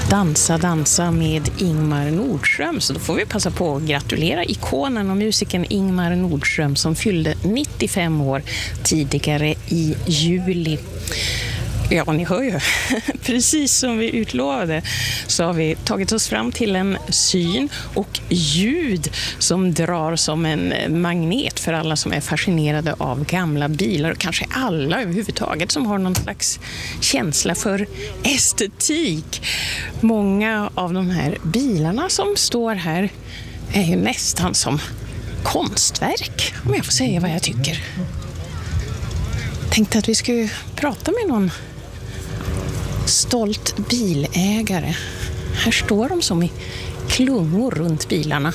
Dansa, dansa med Ingmar Nordström. Så då får vi passa på att gratulera ikonen och musikern Ingmar Nordström som fyllde 95 år tidigare i juli. Ja, ni hör ju. Precis som vi utlovade så har vi tagit oss fram till en syn och ljud som drar som en magnet för alla som är fascinerade av gamla bilar och kanske alla överhuvudtaget som har någon slags känsla för estetik. Många av de här bilarna som står här är ju nästan som konstverk, om jag får säga vad jag tycker. Tänkte att vi skulle prata med någon stolt bilägare. Här står de som i klungor runt bilarna.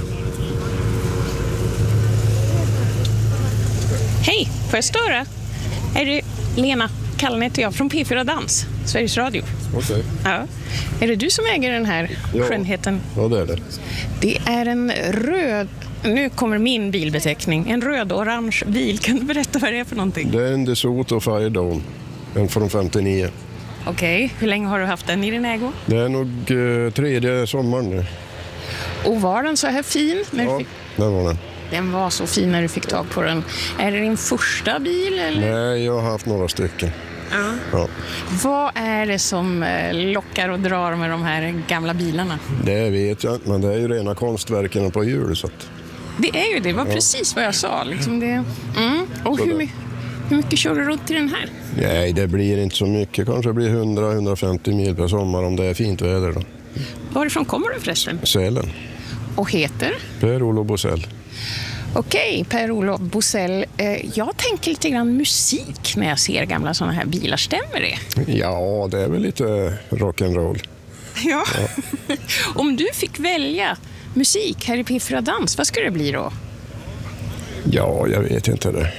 Hej, får jag störa? Är det Lena Kallen heter jag från P4 Dans, Sveriges Radio. Okej. Ja. Är det du som äger den här skönheten? Ja, det är det. Det är en röd, nu kommer min bilbeteckning, en röd-orange bil. Kan du berätta vad det är för någonting? Det är en DeSoto Fire Dawn, en från 59. Okej, hur länge har du haft den i din ägo? Det är nog tredje sommaren nu. Och var den så här fin? Ja, den var den. Den var så fin när du fick tag på den. Är det din första bil? Eller? Nej, jag har haft några stycken. Ja. Vad är det som lockar och drar med de här gamla bilarna? Det vet jag inte, men det är ju rena konstverken på hjul. Så att... Det är ju det, var precis vad jag sa. Liksom det. Och hur mycket kör du runt i den här? Nej, det blir inte så mycket. Kanske blir 100-150 mil per sommar om det är fint väder då. Varifrån kommer du förresten? Sälen. Och heter? Per-Olof Bosell. Okej, Per-Olof Bosell. Jag tänker lite grann musik när jag ser gamla sådana här bilar. Stämmer det? Ja, det är väl lite rock'n'roll. Ja. Om du fick välja musik här i P4 Dans, vad skulle det bli då? Ja, jag vet inte det.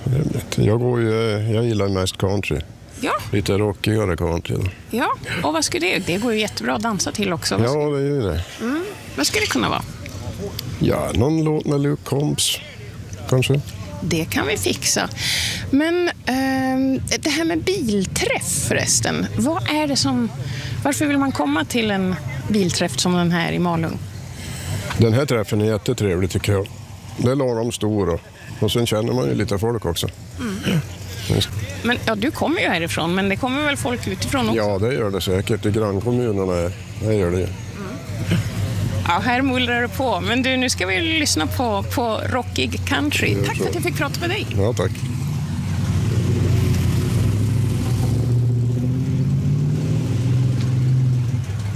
Jag gillar mest country. Ja. Lite rockigare country då. Ja, och vad skulle det? Det går ju jättebra att dansa till också. Ja, det är ju det. Vad skulle det kunna vara? Ja, någon låt med Luke Combs, kanske. Det kan vi fixa. Men det här med bilträff förresten. Vad är det som... Varför vill man komma till en bilträff som den här i Malung? Den här träffen är jättetrevlig tycker jag. Det är lagom stor och sen känner man ju lite folk också. Men ja, du kommer ju härifrån, men det kommer väl folk utifrån också? Ja, det gör det säkert. I grannkommunerna det gör det ju. Ja, här mullrar det på. Men du, nu ska vi lyssna på rockig country. Tack för att jag fick prata med dig. Ja, tack.